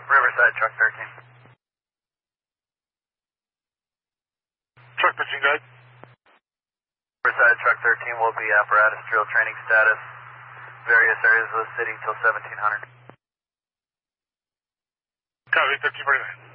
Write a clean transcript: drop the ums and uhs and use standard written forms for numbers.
Riverside, truck 13. Truck 13, go ahead. Riverside, truck 13 will be apparatus drill training status. Various areas of the city till 1700. Copy, 1349.